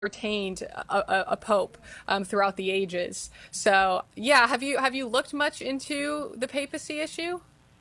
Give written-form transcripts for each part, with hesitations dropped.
retained a pope throughout the ages. So yeah, have you looked much into the papacy issue?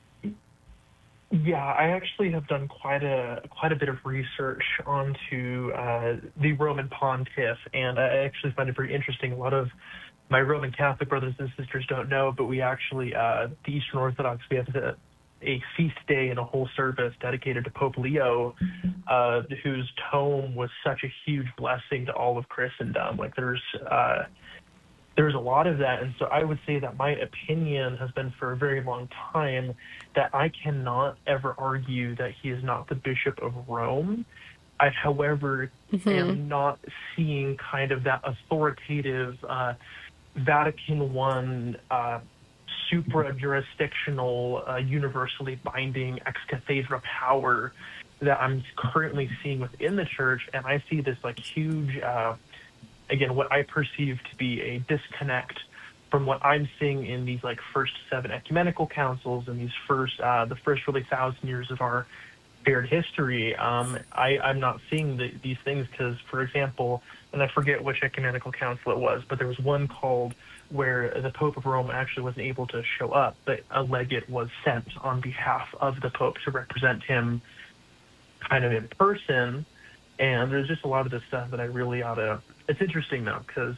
Yeah, I actually have done quite a bit of research onto the Roman Pontiff, and I actually find it very interesting. A lot of my Roman Catholic brothers and sisters don't know, but we actually, the Eastern Orthodox, we have a feast day and a whole service dedicated to Pope Leo, whose tome was such a huge blessing to all of Christendom. Like there's a lot of that. And so I would say that my opinion has been for a very long time that I cannot ever argue that he is not the Bishop of Rome. I, however, Hmm. am not seeing kind of that authoritative Vatican I supra jurisdictional, universally binding ex cathedra power that I'm currently seeing within the church. And I see this like huge again, what I perceive to be a disconnect from what I'm seeing in these like first seven ecumenical councils and these the first really 1,000 years of our shared history. I'm not seeing these things because, for example, and I forget which ecumenical council it was, but there was one called where the Pope of Rome actually wasn't able to show up, but a legate was sent on behalf of the Pope to represent him kind of in person. And there's just a lot of this stuff that I really ought to. It's interesting though, because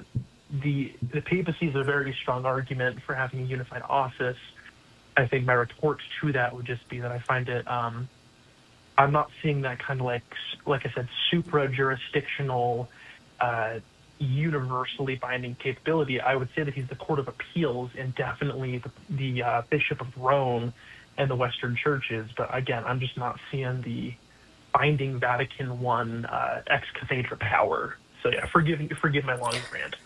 the papacy is a very strong argument for having a unified office. I think my retort to that would just be that I find it. I'm not seeing that kind of like I said, supra jurisdictional, uh, universally binding capability. I would say that he's the Court of Appeals and definitely the Bishop of Rome and the Western churches. But again, I'm just not seeing the binding Vatican I ex cathedra power. So yeah, forgive my long rant.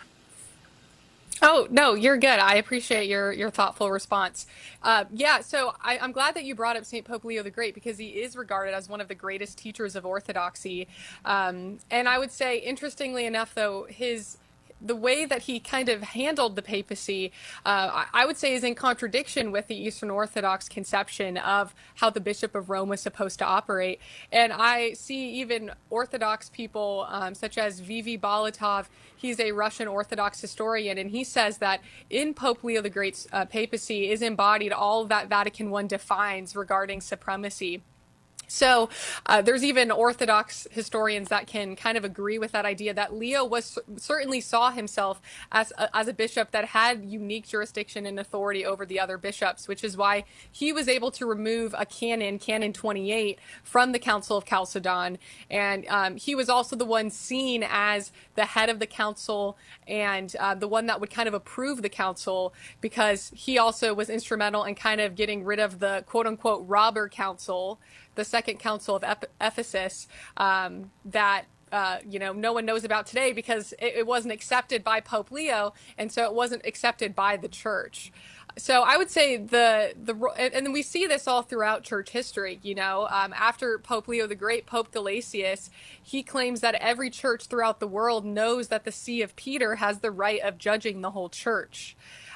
Oh, no, you're good. I appreciate your thoughtful response. Yeah, so I'm glad that you brought up St. Pope Leo the Great because he is regarded as one of the greatest teachers of Orthodoxy. And I would say, interestingly enough, though, the way that he kind of handled the papacy, I would say, is in contradiction with the Eastern Orthodox conception of how the Bishop of Rome was supposed to operate. And I see even Orthodox people, such as Vivi Balatov, he's a Russian Orthodox historian, and he says that in Pope Leo the Great's papacy is embodied all that Vatican I defines regarding supremacy. So there's even Orthodox historians that can kind of agree with that idea that Leo was certainly saw himself as a bishop that had unique jurisdiction and authority over the other bishops, which is why he was able to remove a canon, Canon 28, from the Council of Chalcedon, and he was also the one seen as the head of the council and the one that would kind of approve the council because he also was instrumental in kind of getting rid of the quote unquote robber council, the Second Council of Ephesus, that no one knows about today because it wasn't accepted by Pope Leo, and so it wasn't accepted by the church. So I would say and we see this all throughout church history. After Pope Leo the Great, Pope Gelasius, he claims that every church throughout the world knows that the See of Peter has the right of judging the whole church.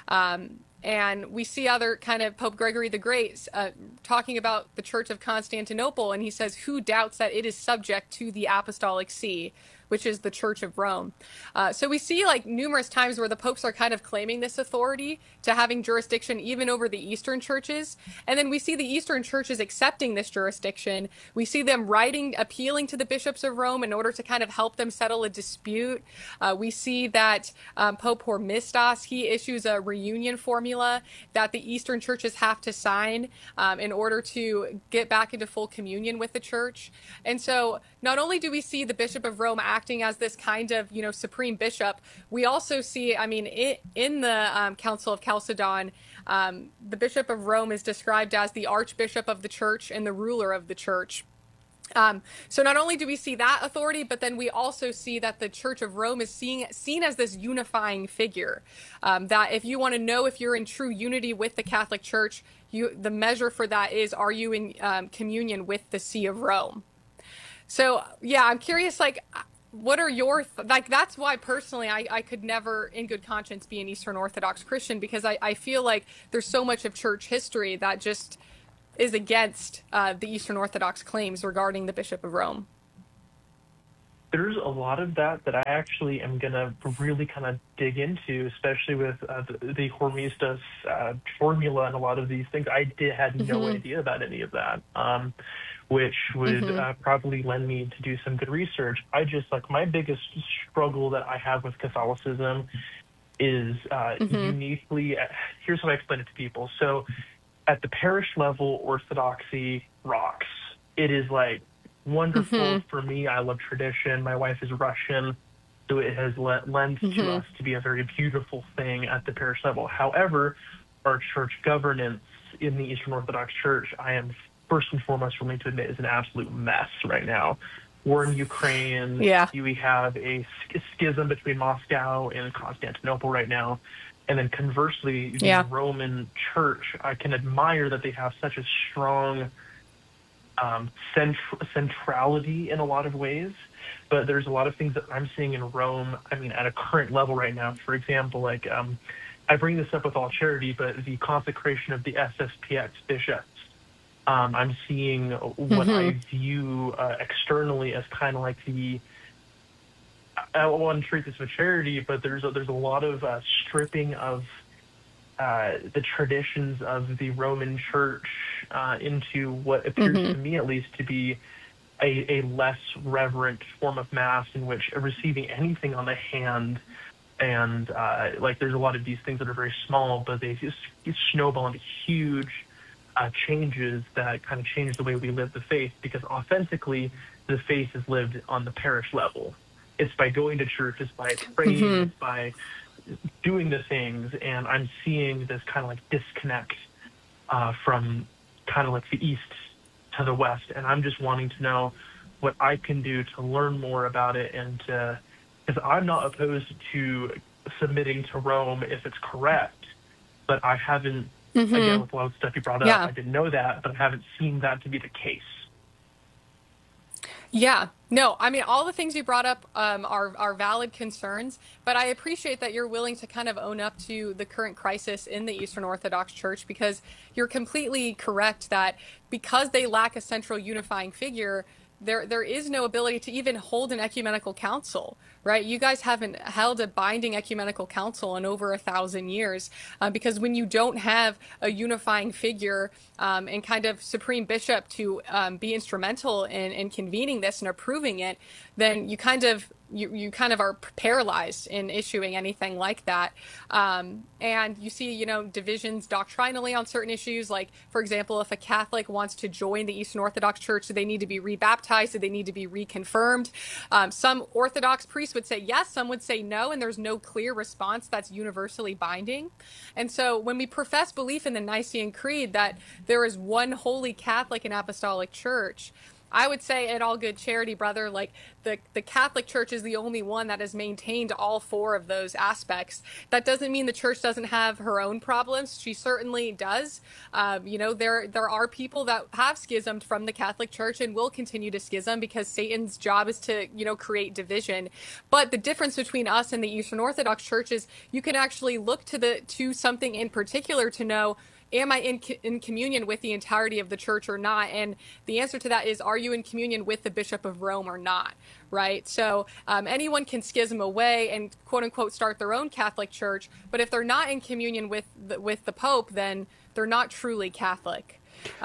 And we see other kind of Pope Gregory the Great talking about the Church of Constantinople, and he says, "Who doubts that it is subject to the Apostolic See?" Which is the Church of Rome. So we see like numerous times where the popes are kind of claiming this authority to having jurisdiction even over the Eastern churches. And then we see the Eastern churches accepting this jurisdiction. We see them writing, appealing to the bishops of Rome in order to kind of help them settle a dispute. We see that Pope Hormisdas, he issues a reunion formula that the Eastern churches have to sign in order to get back into full communion with the church. And so not only do we see the Bishop of Rome acting as this kind of, supreme bishop, we also see, I mean, in the Council of Chalcedon, the Bishop of Rome is described as the Archbishop of the church and the ruler of the church. So not only do we see that authority, but then we also see that the Church of Rome is seen as this unifying figure. That if you want to know if you're in true unity with the Catholic Church, the measure for that is, are you in communion with the See of Rome? So yeah, I'm curious, like, what are like? That's why personally, I could never, in good conscience, be an Eastern Orthodox Christian because I feel like there's so much of church history that just is against the Eastern Orthodox claims regarding the Bishop of Rome. there's a lot of that I actually am going to really kind of dig into, especially with the Hormistas formula and a lot of these things. I had no idea about any of that, which would probably lend me to do some good research. My biggest struggle that I have with Catholicism is uniquely, here's how I explain it to people. So at the parish level, Orthodoxy rocks. It is like wonderful for me. I love tradition. My wife is Russian, so it has lent to us to be a very beautiful thing at the parish level. However, our church governance in the Eastern Orthodox Church, I am first and foremost willing to admit, is an absolute mess right now. We're in Ukraine. Yeah. We have a schism between Moscow and Constantinople right now. And then conversely, the Roman Church, I can admire that they have such a strong centrality in a lot of ways. But there's a lot of things that I'm seeing in Rome, I mean, at a current level right now. For example, like I bring this up with all charity, but the consecration of the SSPX bishops. I'm seeing what I view externally as kind of like I want to treat this with charity, but there's a lot of stripping of the traditions of the Roman Church into what appears to me, at least, to be a less reverent form of Mass, in which receiving anything on the hand and there's a lot of these things that are very small, but they just snowball into huge changes that kind of change the way we live the faith, because authentically the faith is lived on the parish level. It's by going to church, it's by praying, it's by doing the things, and I'm seeing this kind of like disconnect from kind of like the east to the west, and I'm just wanting to know what I can do to learn more about it, and because I'm not opposed to submitting to Rome if it's correct, but I haven't, again, with a lot of stuff you brought up, I didn't know that, but I haven't seen that to be the case. Yeah, no, I mean, all the things you brought up are valid concerns, but I appreciate that you're willing to kind of own up to the current crisis in the Eastern Orthodox Church, because you're completely correct that because they lack a central unifying figure, there is no ability to even hold an ecumenical council, right? You guys haven't held a binding ecumenical council in over 1,000 years, because when you don't have a unifying figure and kind of supreme bishop to be instrumental in convening this and approving it, then you kind of are paralyzed in issuing anything like that. And you see, divisions doctrinally on certain issues. Like, for example, if a Catholic wants to join the Eastern Orthodox Church, do they need to be rebaptized? Do they need to be reconfirmed? Some Orthodox priests would say yes, some would say no, and there's no clear response that's universally binding. And so when we profess belief in the Nicene Creed that there is one holy Catholic and Apostolic Church, I would say, in all good charity, brother, like the Catholic Church is the only one that has maintained all four of those aspects. That doesn't mean the Church doesn't have her own problems. She certainly does. There are people that have schismed from the Catholic Church and will continue to schism because Satan's job is to, create division. But the difference between us and the Eastern Orthodox Church is you can actually look to something in particular to know, am I in communion with the entirety of the church or not? And the answer to that is, are you in communion with the Bishop of Rome or not? Right? So anyone can schism away and quote unquote start their own Catholic church. But if they're not in communion with the Pope, then they're not truly Catholic.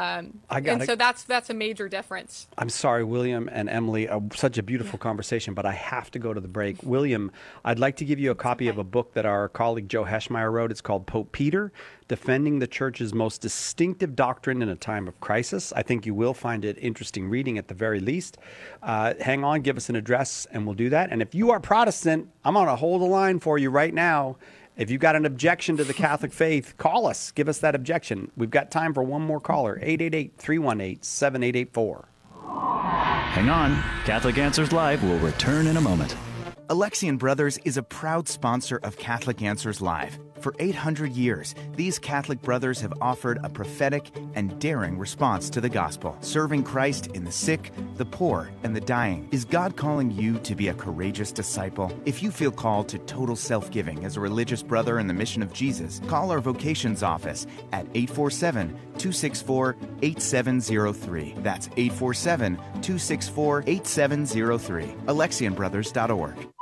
So that's a major difference. I'm sorry, William and Emily, such a beautiful conversation, but I have to go to the break. William, I'd like to give you a copy of a book that our colleague Joe Heschmeyer wrote. It's called Pope Peter, Defending the Church's Most Distinctive Doctrine in a Time of Crisis. I think you will find it interesting reading at the very least. Hang on, give us an address, and we'll do that. And if you are Protestant, I'm going to hold a line for you right now. If you've got an objection to the Catholic faith, call us. Give us that objection. We've got time for one more caller, 888-318-7884. Hang on. Catholic Answers Live will return in a moment. Alexian Brothers is a proud sponsor of Catholic Answers Live. For 800 years, these Catholic brothers have offered a prophetic and daring response to the gospel, serving Christ in the sick, the poor, and the dying. Is God calling you to be a courageous disciple? If you feel called to total self-giving as a religious brother in the mission of Jesus, call our vocations office at 847-264-8703. That's 847-264-8703. AlexianBrothers.org.